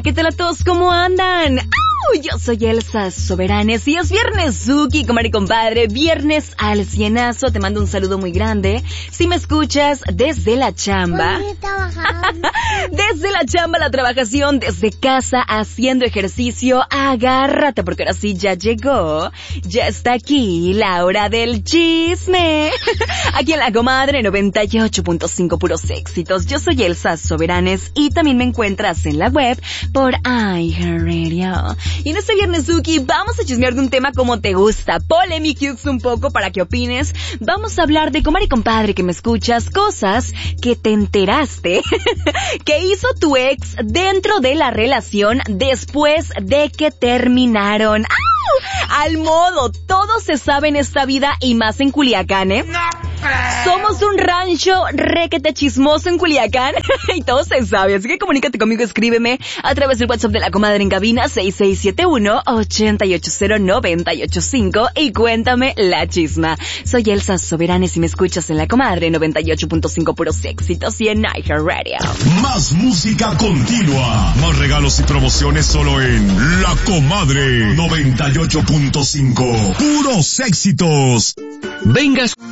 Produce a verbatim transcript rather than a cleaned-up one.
¿qué tal a todos? ¿Cómo andan? ¡Au! Yo soy Elsa Soberanes y es viernes Zuki, comadre y compadre, viernes al cienazo. Te mando un saludo muy grande. Si me escuchas desde la chamba, desde la chamba, la trabajación, desde casa, haciendo ejercicio, agárrate porque ahora sí ya llegó, ya está aquí la hora del chisme. Aquí en la comadre noventa y ocho punto cinco puros éxitos. Yo soy Elsa Soberanes y también me encuentras en la web por iHeartRadio. Y en este viernes Zuki vamos a chismear de un tema como te gusta, Polémicux un poco para que opines. Vamos a hablar de, comadre y compadre que me escuchas, cosas que te enteraste que hizo tu ex dentro de la relación después de que terminaron. ¡Au! Al modo, todo se sabe en esta vida y más en Culiacán, ¿eh? Somos un rancho requete chismoso en Culiacán y todo se sabe, así que comunícate conmigo, escríbeme a través del WhatsApp de la comadre en cabina seis seis siete uno, ocho ocho cero, nueve ocho cinco y cuéntame la chisma. Soy Elsa Soberanes y me escuchas en la comadre noventa y ocho punto cinco puros éxitos y en iHeartRadio. Más música continua, más regalos y promociones solo en la comadre noventa y ocho punto cinco puros éxitos. Vengas.